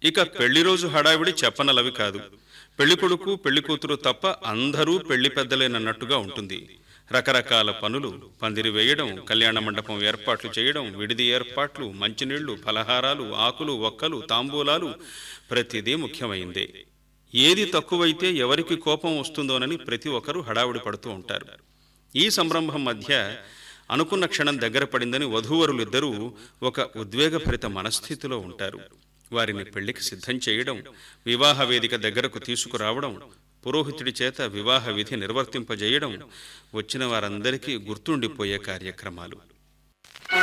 ఇక పెళ్లి రోజు హడావిడి చెప్పనలవి కాదు. పెళ్లికొడుకు పెళ్లికూతురు తప్ప అందరూ పెళ్లి పెద్దలేనన్నట్టుగా ఉంటుంది. రకరకాల పనులు, పందిరి వేయడం, కళ్యాణ మండపం ఏర్పాట్లు చేయడం, విడిది ఏర్పాట్లు, మంచినీళ్లు, ఫలహారాలు, ఆకులు ఒక్కలు, తాంబూలాలు, ప్రతిదీ ముఖ్యమైందే. ఏది తక్కువైతే ఎవరికి కోపం వస్తుందోనని ప్రతి ఒక్కరూ హడావుడి పడుతూ ఉంటారు. ఈ సంరంభం మధ్య అనుకున్న క్షణం దగ్గర పడిందని వధూవరులిద్దరూ ఒక ఉద్వేగభరిత మనస్థితిలో ఉంటారు. వారిని పెళ్లికి సిద్ధం చేయడం, వివాహ వేదిక దగ్గరకు తీసుకురావడం, పురోహితుడి చేత వివాహ విధి నిర్వర్తింపజేయడం వచ్చిన వారందరికీ గుర్తుండిపోయే కార్యక్రమాలు.